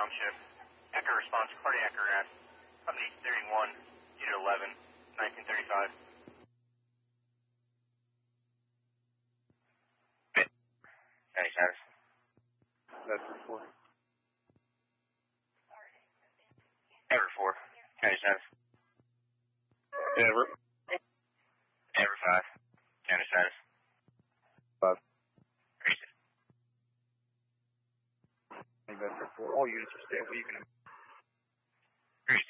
Township. Echo response, cardiac arrest. Company 31, Unit 11, 1935. County status. That's 4. Ever 4, county status. Ever. Ever 5, county status. 5. Appreciate it. That's 4. All units are stable. You can